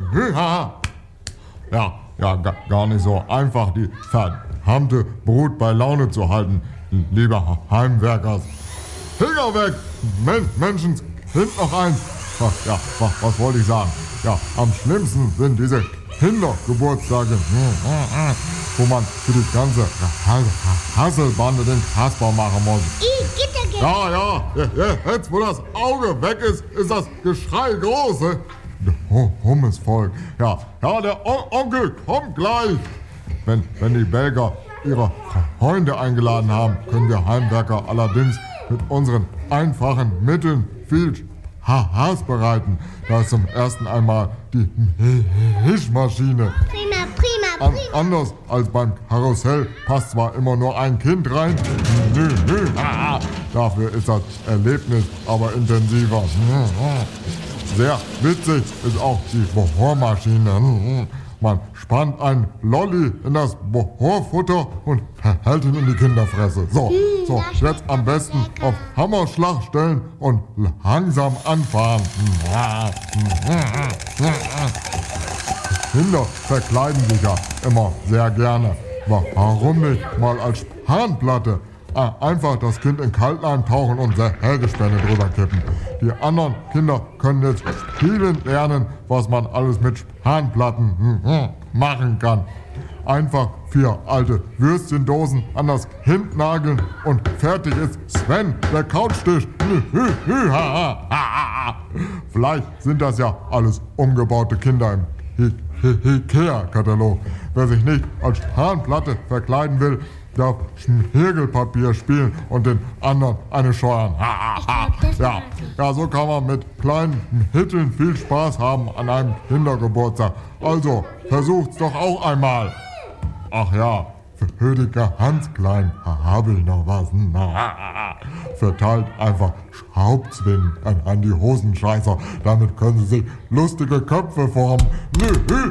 Ja, gar nicht so einfach, die verdammte Brut bei Laune zu halten, lieber Heimwerkers. Finger weg! Menschenskind noch eins! Ja, was wollte ich sagen? Ja, am schlimmsten sind diese Kindergeburtstage, wo man für die ganze Hasselbande den Kasper machen muss. Ja, jetzt wo das Auge weg ist das Geschrei groß. Hummes Volk. Ja, der Onkel kommt gleich. Wenn die Belgier ihre Freunde eingeladen haben, können wir Heimwerker allerdings mit unseren einfachen Mitteln viel Hass bereiten. Da ist zum ersten einmal die Mischmaschine. Prima. Anders als beim Karussell passt zwar immer nur ein Kind rein. Dafür ist das Erlebnis aber intensiver. Sehr witzig ist auch die Bohrmaschine. Man spannt einen Lolli in das Bohrfutter und hält ihn in die Kinderfresse. So, jetzt am besten auf Hammerschlag stellen und langsam anfahren. Kinder verkleiden sich ja immer sehr gerne. Warum nicht mal als Spanplatte? Einfach das Kind in Kaltleim tauchen und Sägespäne drüber kippen. Die anderen Kinder können jetzt spielen lernen, was man alles mit Spanplatten machen kann. Einfach 4 alte Würstchendosen an das Kind nageln und fertig ist Sven, der Couchtisch. Vielleicht sind das ja alles umgebaute Kinder im Ikea-Katalog. Wer sich nicht als Spanplatte verkleiden will, darf Schmirgelpapier spielen und den anderen eine scheuern. Ja, so kann man mit kleinen Mitteln viel Spaß haben an einem Kindergeburtstag. Also, versucht's doch auch einmal. Ach ja, für die ganz Kleinen habe ich noch was. Verteilt einfach Schraubzwingen an die Hosenscheißer. Damit können sie sich lustige Köpfe formen.